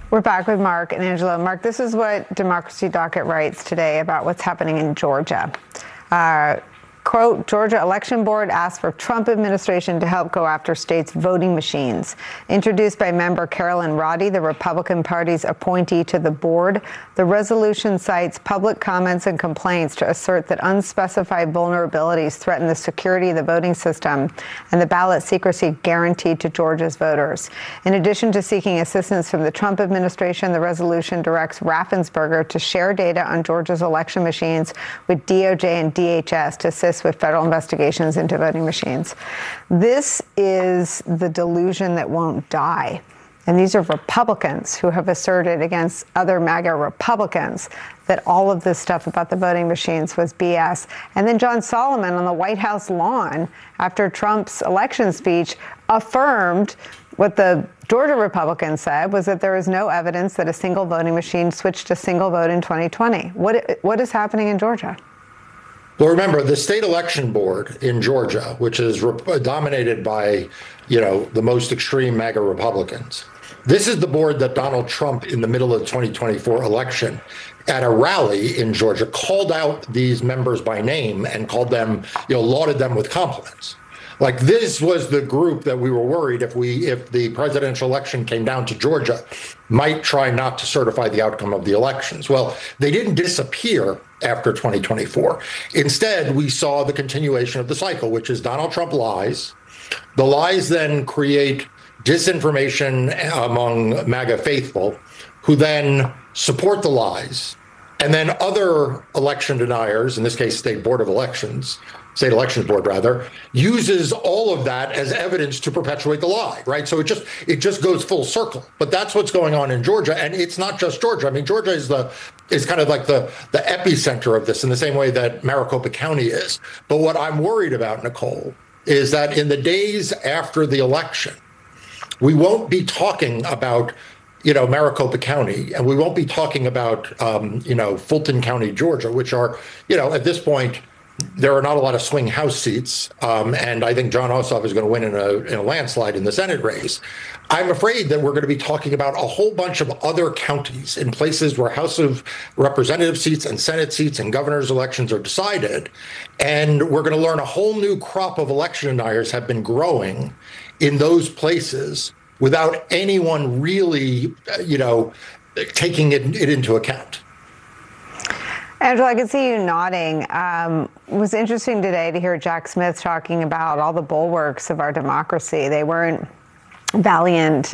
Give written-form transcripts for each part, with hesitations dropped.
We're back with Mark and Angela. Mark, this is what Democracy Docket writes today about what's happening in Georgia. Quote, Georgia Election Board asked for Trump administration to help go after state's voting machines. Introduced by member Carolyn Roddy, the Republican Party's appointee to the board, the resolution cites public comments and complaints to assert that unspecified vulnerabilities threaten the security of the voting system and the ballot secrecy guaranteed to Georgia's voters. In addition to seeking assistance from the Trump administration, the resolution directs Raffensperger to share data on Georgia's election machines with DOJ and DHS to assist with federal investigations into voting machines. This is the delusion that won't die. And these are Republicans who have asserted against other MAGA Republicans that all of this stuff about the voting machines was BS. And then John Solomon on the White House lawn after Trump's election speech affirmed what the Georgia Republicans said was that there is no evidence that a single voting machine switched to single vote in 2020. What is happening in Georgia? Well, remember, the state election board in Georgia, which is dominated by, the most extreme MAGA Republicans. This is the board that Donald Trump, in the middle of the 2024 election, at a rally in Georgia, called out these members by name and called them, lauded them with compliments. Like, this was the group that we were worried if the presidential election came down to Georgia, might try not to certify the outcome of the elections. Well, they didn't disappear after 2024. Instead, we saw the continuation of the cycle, which is Donald Trump lies. The lies then create disinformation among MAGA faithful, who then support the lies. And then other election deniers, in this case, State Elections Board, uses all of that as evidence to perpetuate the lie, right? So it just goes full circle. But that's what's going on in Georgia, and it's not just Georgia. I mean, Georgia is kind of like the epicenter of this, in the same way that Maricopa County is. But what I'm worried about, Nicole, is that in the days after the election, we won't be talking about Maricopa County, and we won't be talking about Fulton County, Georgia, which are at this point, there are not a lot of swing House seats, and I think Jon Ossoff is going to win in a landslide in the Senate race. I'm afraid that we're going to be talking about a whole bunch of other counties in places where House of Representative seats and Senate seats and governor's elections are decided, and we're going to learn a whole new crop of election deniers have been growing in those places without anyone really, taking it into account. Angela, I can see you nodding. It was interesting today to hear Jack Smith talking about all the bulwarks of our democracy. They weren't valiant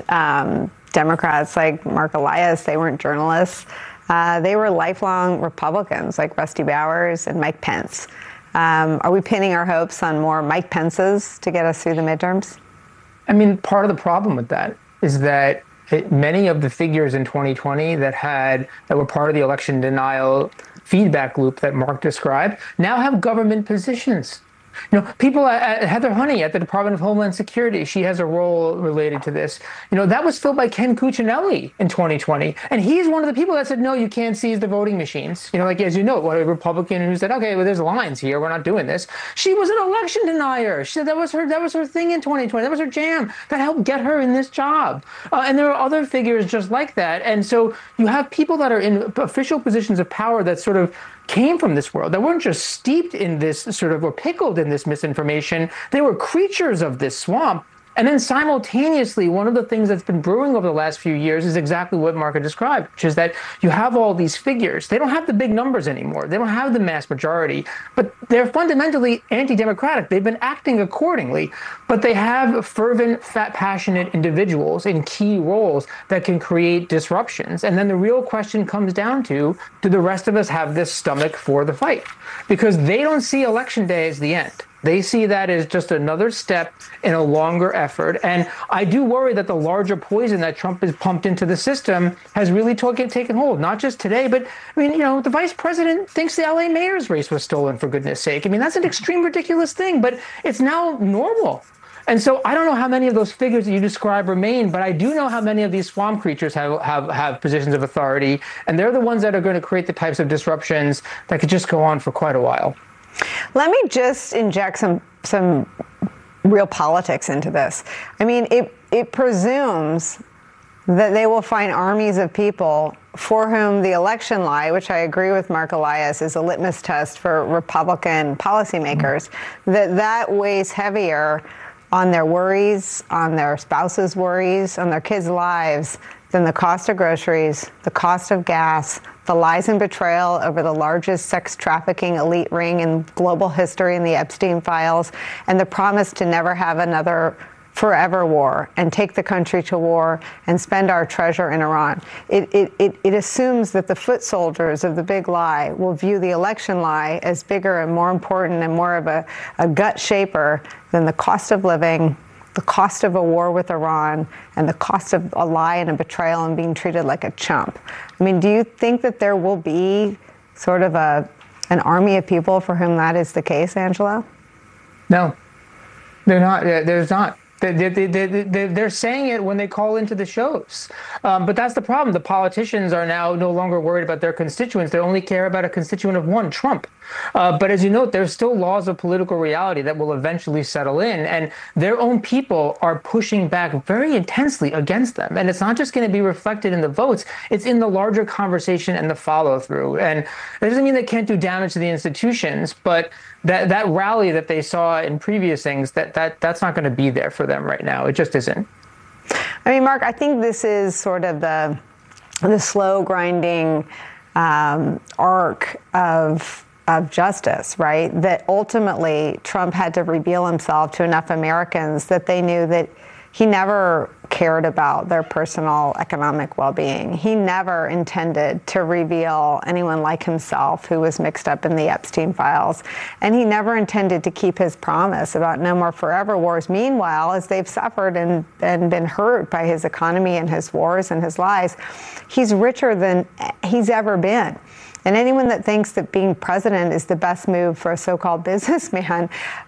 Democrats like Mark Elias. They weren't journalists. They were lifelong Republicans like Rusty Bowers and Mike Pence. Are we pinning our hopes on more Mike Pences to get us through the midterms? I mean, part of the problem with that is that many of the figures in 2020 that were part of the election denial feedback loop that Mark described now have government positions. People at Heather Honey at the Department of Homeland Security, she has a role related to this. That was filled by Ken Cuccinelli in 2020. And he's one of the people that said, no, you can't seize the voting machines. As you know, a Republican who said, okay, well, there's lines here. We're not doing this. She was an election denier. She said that was her thing in 2020. That was her jam. That helped get her in this job. And there are other figures just like that. And so you have people that are in official positions of power that sort of came from this world, that weren't just steeped in this or pickled in this misinformation. They were creatures of this swamp. And then simultaneously, one of the things that's been brewing over the last few years is exactly what Mark had described, which is that you have all these figures. They don't have the big numbers anymore. They don't have the mass majority, but they're fundamentally anti-democratic. They've been acting accordingly, but they have fervent, passionate individuals in key roles that can create disruptions. And then the real question comes down to, do the rest of us have this stomach for the fight? Because they don't see Election Day as the end. They see that as just another step in a longer effort. And I do worry that the larger poison that Trump has pumped into the system has really taken hold, not just today, but the vice president thinks the LA mayor's race was stolen, for goodness sake. That's an extreme, ridiculous thing, but it's now normal. And so I don't know how many of those figures that you describe remain, but I do know how many of these swamp creatures have positions of authority. And they're the ones that are going to create the types of disruptions that could just go on for quite a while. Let me just inject some real politics into this. It presumes that they will find armies of people for whom the election lie, which I agree with Mark Elias, is a litmus test for Republican policymakers, that weighs heavier on their worries, on their spouses' worries, on their kids' lives than the cost of groceries, the cost of gas, the lies and betrayal over the largest sex trafficking elite ring in global history in the Epstein files, and the promise to never have another forever war and take the country to war and spend our treasure in Iran. It assumes that the foot soldiers of the big lie will view the election lie as bigger and more important and more of a gut shaper than the cost of living, the cost of a war with Iran, and the cost of a lie and a betrayal and being treated like a chump. I mean, do you think that there will be sort of an army of people for whom that is the case, Angelo? No, they're not. There's not. They're saying it when they call into the shows. But that's the problem. The politicians are now no longer worried about their constituents. They only care about a constituent of one, Trump. But as you note, there's still laws of political reality that will eventually settle in. And their own people are pushing back very intensely against them. And it's not just going to be reflected in the votes. It's in the larger conversation and the follow through. And that doesn't mean they can't do damage to the institutions, but that rally that they saw in previous things, that's not going to be there for them right now. It just isn't. I mean, Mark, I think this is sort of the slow grinding arc of justice, right? That ultimately Trump had to reveal himself to enough Americans that they knew that he never cared about their personal economic well-being. He never intended to reveal anyone like himself who was mixed up in the Epstein files. And he never intended to keep his promise about no more forever wars. Meanwhile, as they've suffered and been hurt by his economy and his wars and his lies, he's richer than he's ever been. And anyone that thinks that being president is the best move for a so-called businessman,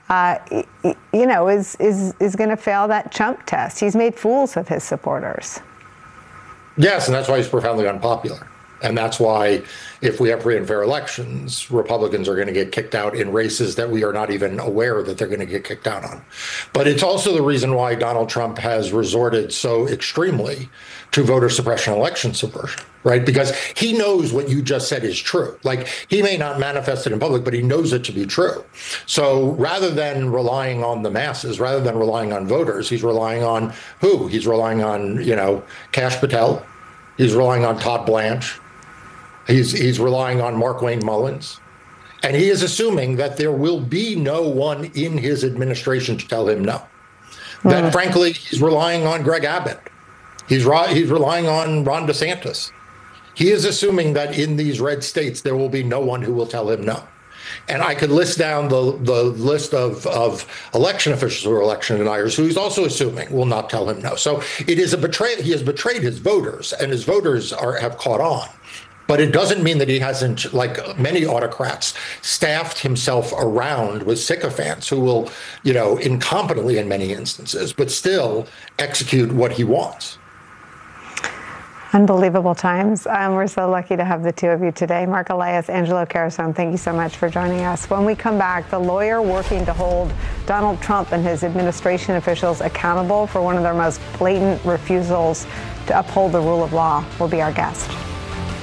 is going to fail that chump test. He's made fools of his supporters. Yes, and that's why he's profoundly unpopular. And that's why if we have free and fair elections, Republicans are going to get kicked out in races that we are not even aware that they're going to get kicked out on. But it's also the reason why Donald Trump has resorted so extremely to voter suppression, election subversion, right? Because he knows what you just said is true. Like, he may not manifest it in public, but he knows it to be true. So rather than relying on the masses, rather than relying on voters, he's relying on who? He's relying on, Kash Patel. He's relying on Todd Blanche. He's relying on Markwayne Mullins. And he is assuming that there will be no one in his administration to tell him no. That, frankly, he's relying on Greg Abbott. He's relying on Ron DeSantis. He is assuming that in these red states, there will be no one who will tell him no. And I could list down the list of election officials who are election deniers who he's also assuming will not tell him no. So it is a betrayal. He has betrayed his voters, and his voters have caught on. But it doesn't mean that he hasn't, like many autocrats, staffed himself around with sycophants who will, incompetently in many instances, but still execute what he wants. Unbelievable times. We're so lucky to have the two of you today. Mark Elias, Angelo Carusone, thank you so much for joining us. When we come back, the lawyer working to hold Donald Trump and his administration officials accountable for one of their most blatant refusals to uphold the rule of law will be our guest.